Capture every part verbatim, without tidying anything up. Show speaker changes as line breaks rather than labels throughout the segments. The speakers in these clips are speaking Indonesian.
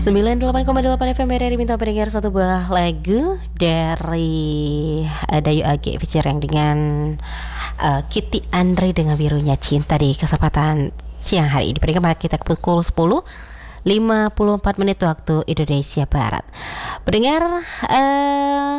sembilan puluh delapan koma delapan F M R R I minta pendengar satu buah lagu dari uh, Dayu Age featuring dengan uh, Kitty Andre dengan Birunya Cinta di kesempatan siang hari ini. Pendengar kita pukul sepuluh lima puluh empat menit waktu Indonesia Barat. Pendengar, uh,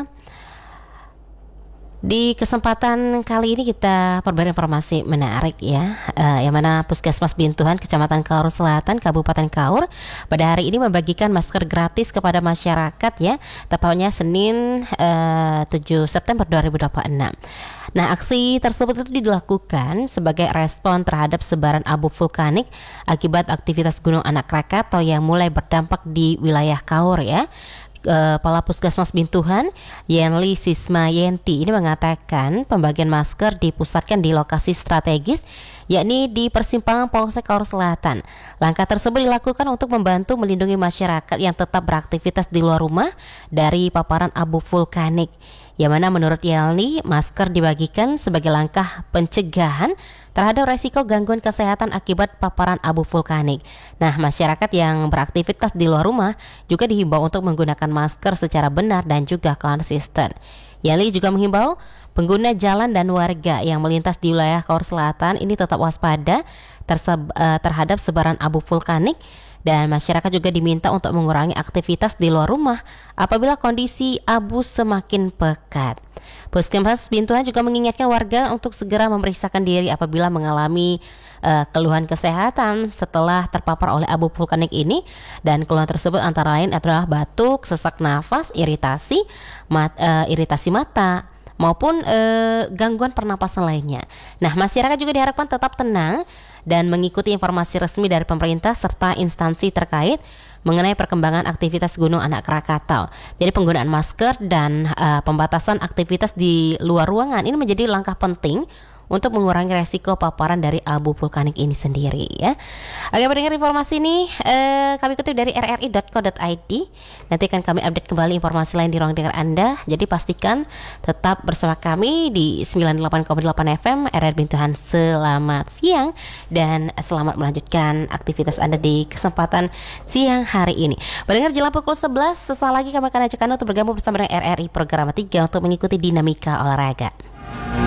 di kesempatan kali ini kita perbarui informasi menarik ya, uh, yang mana Puskesmas Bintuhan Kecamatan Kaur Selatan Kabupaten Kaur pada hari ini membagikan masker gratis kepada masyarakat ya, tepatnya Senin uh, tujuh September dua ribu dua puluh enam. Nah, aksi tersebut itu dilakukan sebagai respon terhadap sebaran abu vulkanik akibat aktivitas Gunung Anak Krakatau yang mulai berdampak di wilayah Kaur ya. Kepala Puskesmas Bintuhan Yenli Sisma Yenti ini mengatakan pembagian masker dipusatkan di lokasi strategis yakni di persimpangan Polsek Kaur Selatan. Langkah tersebut dilakukan untuk membantu melindungi masyarakat yang tetap beraktivitas di luar rumah dari paparan abu vulkanik. Yang mana menurut Yenli masker dibagikan sebagai langkah pencegahan terhadap resiko gangguan kesehatan akibat paparan abu vulkanik. Nah, masyarakat yang beraktivitas di luar rumah juga dihimbau untuk menggunakan masker secara benar dan juga konsisten. Yenli juga menghimbau pengguna jalan dan warga yang melintas di wilayah Kaur Selatan ini tetap waspada terseb- uh, terhadap sebaran abu vulkanik. Dan masyarakat juga diminta untuk mengurangi aktivitas di luar rumah apabila kondisi abu semakin pekat. Puskesmas Bintuhan juga mengingatkan warga untuk segera memeriksakan diri apabila mengalami uh, keluhan kesehatan setelah terpapar oleh abu vulkanik ini. Dan keluhan tersebut antara lain adalah batuk, sesak nafas, iritasi, mat, uh, iritasi mata, maupun uh, gangguan pernapasan lainnya. Nah, masyarakat juga diharapkan tetap tenang dan mengikuti informasi resmi dari pemerintah serta instansi terkait mengenai perkembangan aktivitas Gunung Anak Krakatau. Jadi penggunaan masker dan uh, pembatasan aktivitas di luar ruangan ini menjadi langkah penting untuk mengurangi resiko paparan dari abu vulkanik ini sendiri ya. Agar mendengar informasi ini eh, kami kutip dari r r i dot co dot i d. Nanti akan kami update kembali informasi lain di ruang dengar Anda. Jadi pastikan tetap bersama kami di sembilan puluh delapan koma delapan F M R R Bintuhan. Selamat siang dan selamat melanjutkan aktivitas Anda di kesempatan siang hari ini. Mendengar jelang pukul sebelas, sesaat lagi kami akan ajak Anda untuk bergabung bersama dengan R R I Program tiga untuk mengikuti dinamika olahraga.